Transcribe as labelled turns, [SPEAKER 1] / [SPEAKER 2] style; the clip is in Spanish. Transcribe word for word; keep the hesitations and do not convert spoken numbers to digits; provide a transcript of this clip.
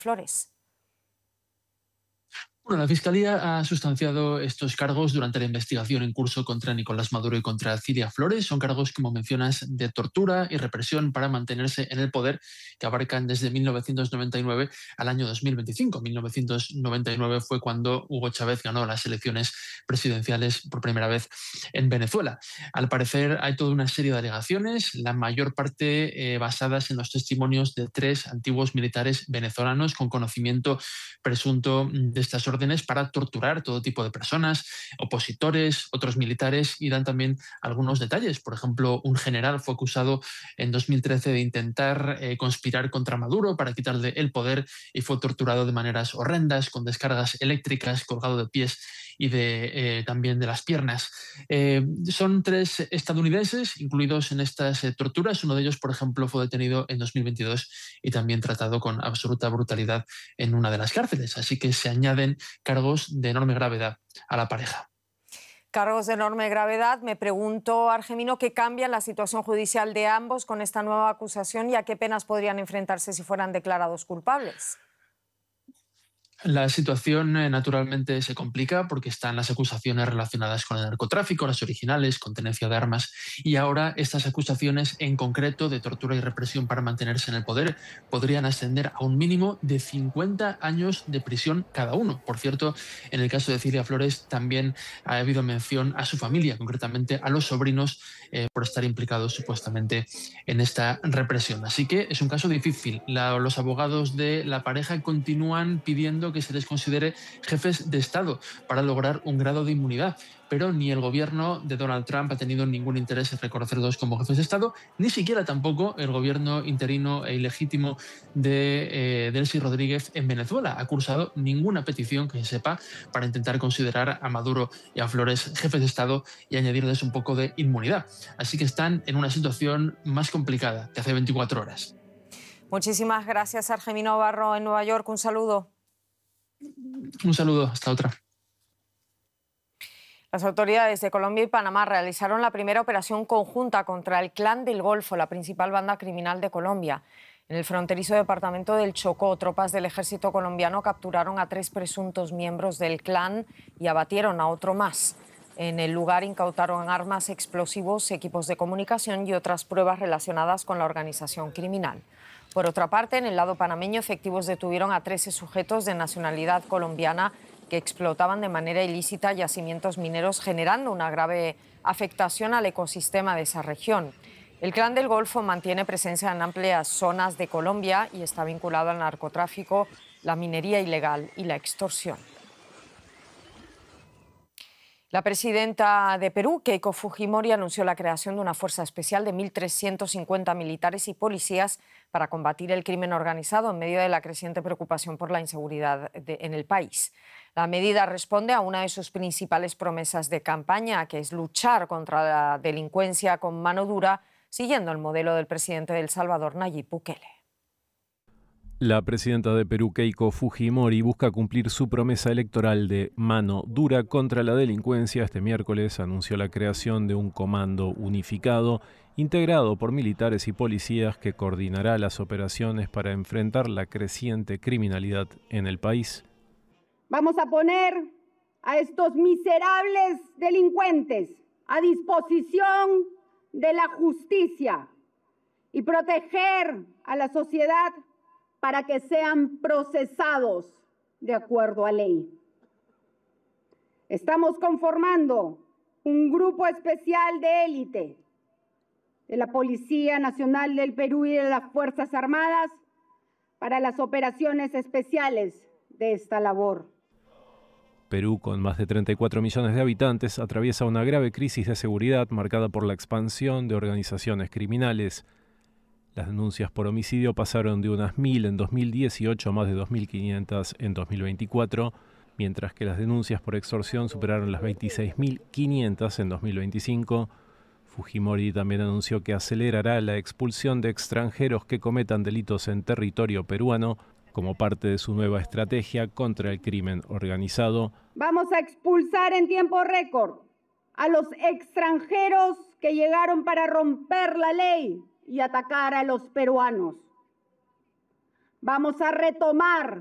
[SPEAKER 1] Flores.
[SPEAKER 2] Bueno, la Fiscalía ha sustanciado estos cargos durante la investigación en curso contra Nicolás Maduro y contra Cilia Flores. Son cargos, como mencionas, de tortura y represión para mantenerse en el poder, que abarcan desde mil novecientos noventa y nueve al año dos mil veinticinco. mil novecientos noventa y nueve fue cuando Hugo Chávez ganó las elecciones presidenciales por primera vez en Venezuela. Al parecer hay toda una serie de alegaciones, la mayor parte eh, basadas en los testimonios de tres antiguos militares venezolanos con conocimiento presunto de estas órdenes para torturar todo tipo de personas, opositores, otros militares, y dan también algunos detalles. Por ejemplo, un general fue acusado en dos mil trece de intentar eh, conspirar contra Maduro para quitarle el poder y fue torturado de maneras horrendas, con descargas eléctricas, colgado de pies y de, eh, también de las piernas. Eh, son tres estadounidenses incluidos en estas eh, torturas. Uno de ellos, por ejemplo, fue detenido en dos mil veintidós y también tratado con absoluta brutalidad en una de las cárceles. Así que se añaden cargos de enorme gravedad a la pareja.
[SPEAKER 1] Cargos de enorme gravedad. Me pregunto, Argemino, ¿qué cambia la situación judicial de ambos con esta nueva acusación y a qué penas podrían enfrentarse si fueran declarados culpables?
[SPEAKER 2] La situación eh, naturalmente se complica porque están las acusaciones relacionadas con el narcotráfico, las originales, con tenencia de armas, y ahora estas acusaciones en concreto de tortura y represión para mantenerse en el poder podrían ascender a un mínimo de cincuenta años de prisión cada uno. Por cierto, en el caso de Cilia Flores también ha habido mención a su familia, concretamente a los sobrinos, eh, por estar implicados supuestamente en esta represión. Así que es un caso difícil. La, los abogados de la pareja continúan pidiendo que se les considere jefes de Estado para lograr un grado de inmunidad, pero ni el gobierno de Donald Trump ha tenido ningún interés en reconocerlos como jefes de Estado, ni siquiera tampoco el gobierno interino e ilegítimo de eh, Delcy Rodríguez en Venezuela ha cursado ninguna petición que se sepa para intentar considerar a Maduro y a Flores jefes de Estado y añadirles un poco de inmunidad. Así que están en una situación más complicada que hace veinticuatro horas.
[SPEAKER 1] Muchísimas gracias, Argemino Barro, en Nueva York. Un saludo.
[SPEAKER 2] Un saludo, hasta otra.
[SPEAKER 1] Las autoridades de Colombia y Panamá realizaron la primera operación conjunta contra el Clan del Golfo, la principal banda criminal de Colombia. En el fronterizo departamento del Chocó, tropas del ejército colombiano capturaron a tres presuntos miembros del clan y abatieron a otro más. En el lugar incautaron armas, explosivos, equipos de comunicación y otras pruebas relacionadas con la organización criminal. Por otra parte, en el lado panameño, efectivos detuvieron a trece sujetos de nacionalidad colombiana que explotaban de manera ilícita yacimientos mineros, generando una grave afectación al ecosistema de esa región. El Clan del Golfo mantiene presencia en amplias zonas de Colombia y está vinculado al narcotráfico, la minería ilegal y la extorsión. La presidenta de Perú, Keiko Fujimori, anunció la creación de una fuerza especial de mil trescientos cincuenta militares y policías para combatir el crimen organizado en medio de la creciente preocupación por la inseguridad de, en el país. La medida responde a una de sus principales promesas de campaña, que es luchar contra la delincuencia con mano dura, siguiendo el modelo del presidente de El Salvador, Nayib Bukele.
[SPEAKER 3] La presidenta de Perú, Keiko Fujimori, busca cumplir su promesa electoral de mano dura contra la delincuencia. Este miércoles anunció la creación de un comando unificado, integrado por militares y policías, que coordinará las operaciones para enfrentar la creciente criminalidad en el país.
[SPEAKER 4] Vamos a poner a estos miserables delincuentes a disposición de la justicia y proteger a la sociedad para que sean procesados de acuerdo a ley. Estamos conformando un grupo especial de élite de la Policía Nacional del Perú y de las Fuerzas Armadas para las operaciones especiales de esta labor.
[SPEAKER 3] Perú, con más de treinta y cuatro millones de habitantes, atraviesa una grave crisis de seguridad marcada por la expansión de organizaciones criminales. Las denuncias por homicidio pasaron de unas mil en dos mil dieciocho a más de dos mil quinientas en dos mil veinticuatro, mientras que las denuncias por extorsión superaron las veintiséis mil quinientas en dos mil veinticinco. Fujimori también anunció que acelerará la expulsión de extranjeros que cometan delitos en territorio peruano como parte de su nueva estrategia contra el crimen organizado.
[SPEAKER 4] Vamos a expulsar en tiempo récord a los extranjeros que llegaron para romper la ley y atacar a los peruanos. Vamos a retomar